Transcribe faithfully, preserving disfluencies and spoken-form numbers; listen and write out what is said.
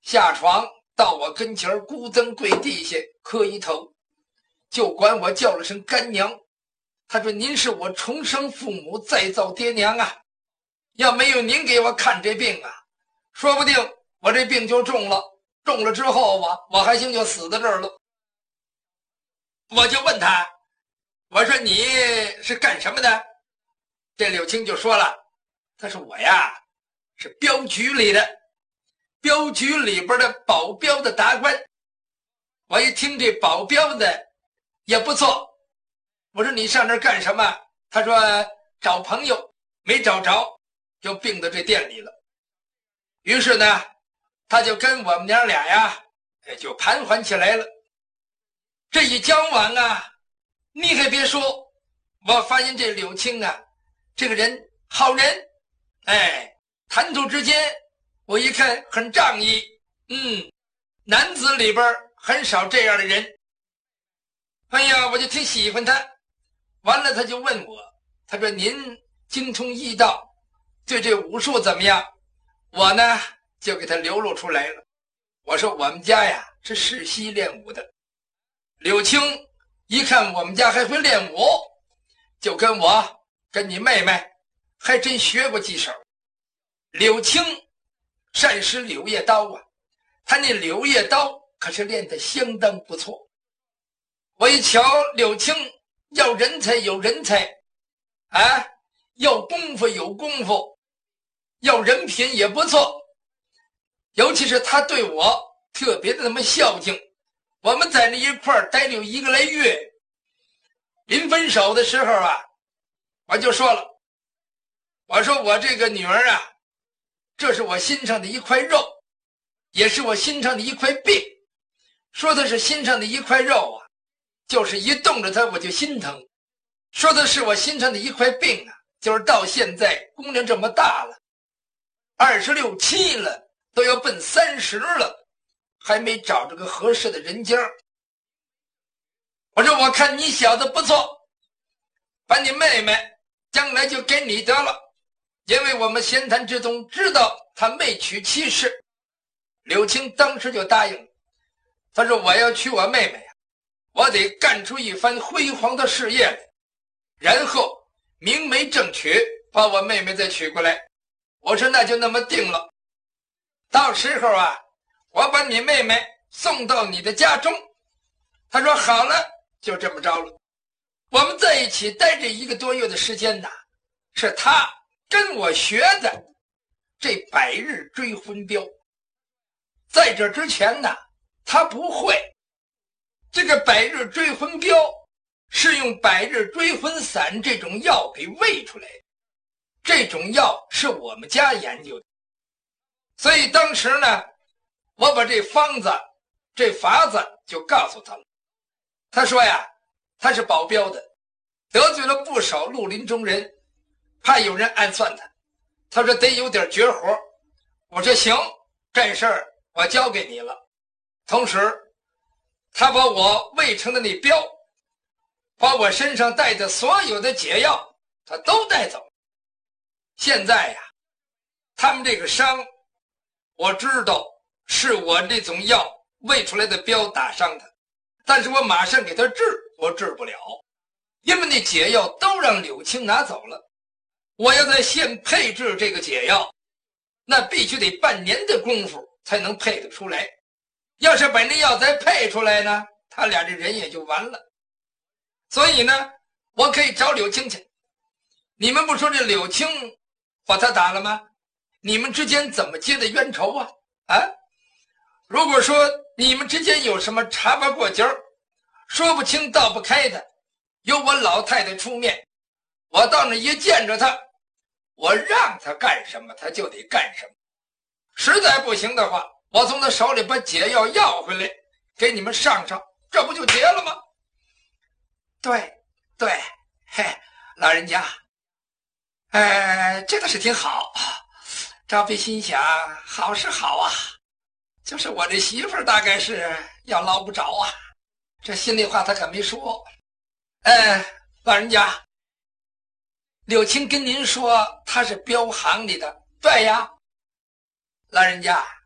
下床到我跟前儿咕噔跪地下磕一头，就管我叫了声干娘。他说：“您是我重生父母，再造爹娘啊！要没有您给我看这病啊，说不定我这病就重了。重了之后吧，我还行就死在这儿了。”我就问他，我说：“你是干什么的？”这柳青就说了，他说：“我呀，是镖局里的，镖局里边的保镖的达官。”我一听这保镖的也不错，我说：“你上这儿干什么？”他说：“找朋友，没找着，就病到这店里了。”于是呢，他就跟我们娘俩呀，就盘桓起来了。这一交往啊，你还别说，我发现这柳青啊，这个人好人，哎，谈吐之间，我一看很仗义，嗯，男子里边很少这样的人。哎呀，我就挺喜欢他。完了，他就问我，他说：“您精通医道，对这武术怎么样？”我呢就给他流露出来了。我说：“我们家呀是世袭练武的。”柳青一看我们家还会练武，就跟我跟你妹妹还真学过几手。柳青善使柳叶刀啊，他那柳叶刀可是练得相当不错。我一瞧柳青要人才有人才啊，要功夫有功夫，要人品也不错，尤其是他对我特别的那么孝敬。我们在那一块儿待了有一个来月，临分手的时候啊，我就说了，我说我这个女儿啊，这是我心上的一块肉，也是我心上的一块病。说的是心上的一块肉啊，就是一动着它我就心疼；说的是我心上的一块病啊，就是到现在姑娘这么大了，二十六七了，都要奔三十了，还没找着个合适的人家。我说我看你小子不错，把你妹妹将来就给你得了，因为我们闲谈之中知道他没娶妻室。柳青当时就答应了，他说我要娶我妹妹呀，我得干出一番辉煌的事业来，然后明媒正娶，把我妹妹再娶过来。我说那就那么定了，到时候啊，我把你妹妹送到你的家中。他说好了，就这么着了。我们在一起待这一个多月的时间呐，是他跟我学的这百日追魂镖。在这之前呢，他不会。这个百日追魂镖是用百日追魂散这种药给喂出来的，这种药是我们家研究的。所以当时呢，我把这方子这法子就告诉他了。他说呀，他是保镖的，得罪了不少绿林中人，怕有人暗算他。他说得有点绝活。我说行，这事儿我交给你了。同时他把我喂成的那镖，把我身上带的所有的解药他都带走。现在呀，他们这个伤我知道是我这种药喂出来的镖打伤他，但是我马上给他治，我治不了，因为那解药都让柳青拿走了。我要在县配制这个解药，那必须得半年的功夫才能配得出来。要是把那药再配出来呢，他俩这人也就完了。所以呢，我可以找柳青去。你们不说这柳青把他打了吗？你们之间怎么结的冤仇啊？啊？如果说你们之间有什么茶八过节儿，说不清道不开的，由我老太太出面，我到那一见着他，我让他干什么他就得干什么。实在不行的话，我从他手里把解药要回来给你们上上，这不就结了吗？对对，嘿，老人家，呃，这个是挺好。赵飞心想，好是好啊，就是我这媳妇儿大概是要捞不着啊。这心里话他可没说。呃，老人家，柳青跟您说他是镖行里的。对呀，老人家，